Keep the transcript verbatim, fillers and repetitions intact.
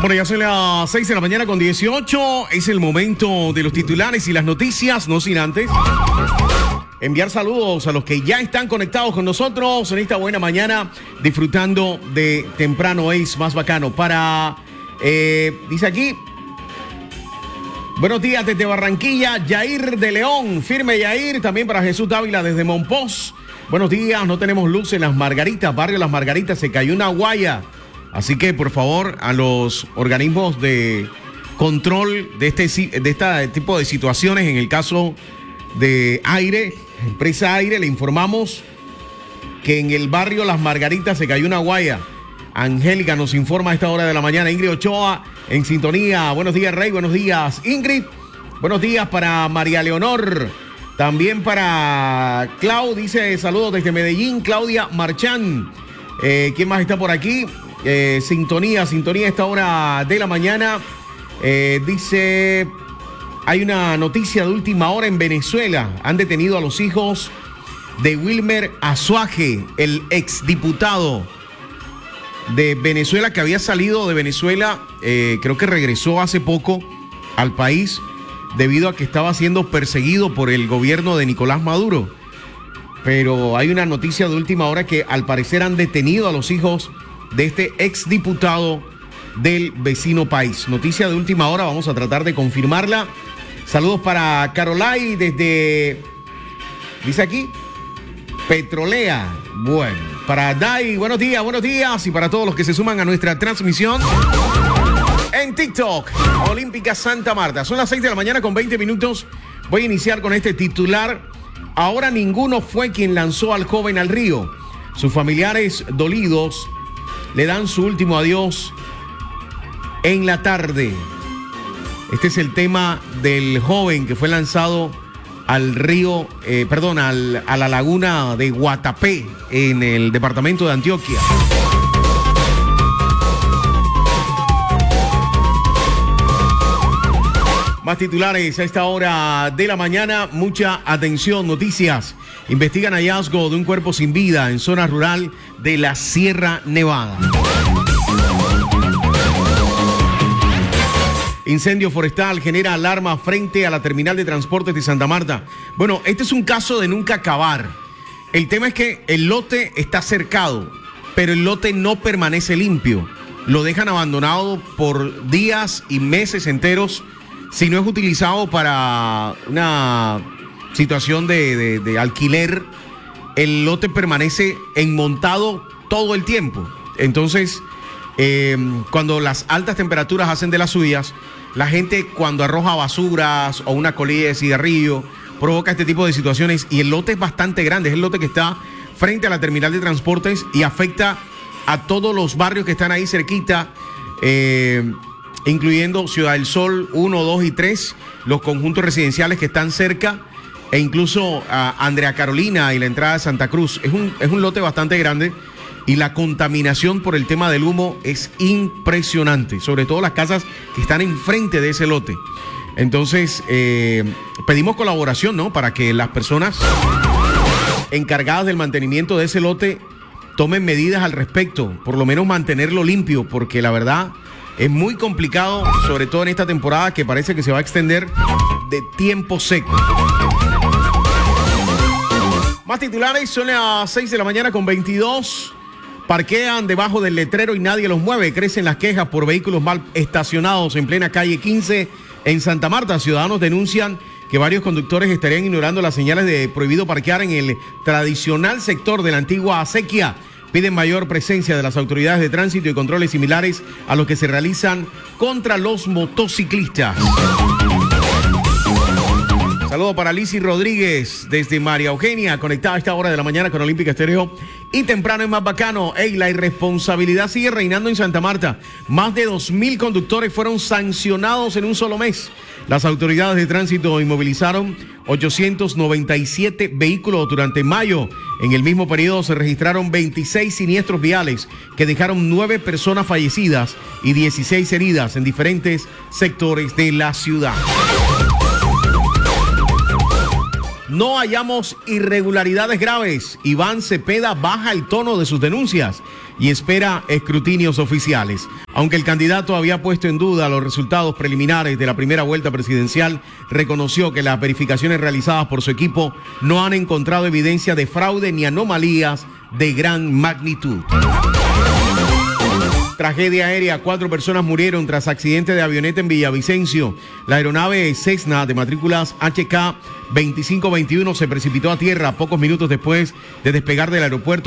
Bueno, ya son las seis de la mañana con dieciocho. Es el momento de los titulares y las noticias, no sin antes enviar saludos a los que ya están conectados con nosotros en esta buena mañana, disfrutando de Temprano es más bacano. Para, eh, dice aquí, buenos días desde Barranquilla, Yair de León, firme Yair. También para Jesús Dávila desde Monpós. Buenos días, no tenemos luz en Las Margaritas, barrio Las Margaritas, se cayó una guaya. Así que, por favor, a los organismos de control de este, de este tipo de situaciones, en el caso de Aire, empresa Aire, le informamos que en el barrio Las Margaritas se cayó una guaya. Angélica nos informa a esta hora de la mañana. Ingrid Ochoa en sintonía. Buenos días, Rey. Buenos días, Ingrid. Buenos días para María Leonor. También para Clau, dice saludos desde Medellín, Claudia Marchán. Eh, ¿Quién más está por aquí? Eh, sintonía, sintonía a esta hora de la mañana. Eh, dice, hay una noticia de última hora en Venezuela. Han detenido a los hijos de Wilmer Azuaje, el exdiputado de Venezuela que había salido de Venezuela. Eh, creo que regresó hace poco al país debido a que estaba siendo perseguido por el gobierno de Nicolás Maduro. Pero hay una noticia de última hora que al parecer han detenido a los hijos de este exdiputado del vecino país. Noticia de última hora, vamos a tratar de confirmarla. Saludos para Carolai desde, dice aquí, Petrolea. Bueno, para Dai, buenos días, buenos días. Y para todos los que se suman a nuestra transmisión en TikTok, Olímpica Santa Marta. Son las seis de la mañana con veinte minutos. Voy a iniciar con este titular. Ahora ninguno fue quien lanzó al joven al río. Sus familiares dolidos le dan su último adiós en la tarde. Este es el tema del joven que fue lanzado al río, eh, perdón, al, a la laguna de Guatapé, en el departamento de Antioquia. Más titulares a esta hora de la mañana. Mucha atención, noticias. Investigan hallazgo de un cuerpo sin vida en zona rural de la Sierra Nevada. Incendio forestal genera alarma frente a la terminal de transportes de Santa Marta. Bueno, este es un caso de nunca acabar. El tema es que el lote está cercado, pero el lote no permanece limpio. Lo dejan abandonado por días y meses enteros si no es utilizado para una situación de, de, de alquiler. El lote permanece enmontado todo el tiempo. Entonces, eh, cuando las altas temperaturas hacen de las suyas, la gente cuando arroja basuras o una colilla de cigarrillo provoca este tipo de situaciones, y el lote es bastante grande. Es el lote que está frente a la terminal de transportes y afecta a todos los barrios que están ahí cerquita, eh, incluyendo Ciudad del Sol uno, dos y tres, los conjuntos residenciales que están cerca, e incluso a Andrea Carolina y la entrada de Santa Cruz. Es un, es un lote bastante grande y la contaminación por el tema del humo es impresionante, sobre todo las casas que están enfrente de ese lote. Entonces, eh, pedimos colaboración, ¿no?, para que las personas encargadas del mantenimiento de ese lote tomen medidas al respecto, por lo menos mantenerlo limpio, porque la verdad es muy complicado, sobre todo en esta temporada que parece que se va a extender de tiempo seco. Más titulares, son las seis de la mañana con veintidós. Parquean debajo del letrero y nadie los mueve. Crecen las quejas por vehículos mal estacionados en plena calle quince en Santa Marta. Ciudadanos denuncian que varios conductores estarían ignorando las señales de prohibido parquear en el tradicional sector de la antigua acequia. Piden mayor presencia de las autoridades de tránsito y controles similares a los que se realizan contra los motociclistas. Saludo para Lizzy Rodríguez desde María Eugenia, conectada a esta hora de la mañana con Olímpica Estéreo y Temprano es más bacano. Ey, la irresponsabilidad sigue reinando en Santa Marta. Más de dos mil conductores fueron sancionados en un solo mes. Las autoridades de tránsito inmovilizaron ochocientos noventa y siete vehículos durante mayo. En el mismo periodo se registraron veintiséis siniestros viales que dejaron nueve personas fallecidas y dieciséis heridas en diferentes sectores de la ciudad. No hallamos irregularidades graves. Iván Cepeda baja el tono de sus denuncias. y espera escrutinios oficiales. Aunque el candidato había puesto en duda los resultados preliminares de la primera vuelta presidencial, reconoció que las verificaciones realizadas por su equipo no han encontrado evidencia de fraude ni anomalías de gran magnitud. Tragedia aérea, cuatro personas murieron tras accidente de avioneta en Villavicencio. La aeronave Cessna de matrículas H K veinticinco veintiuno se precipitó a tierra pocos minutos después de despegar del aeropuerto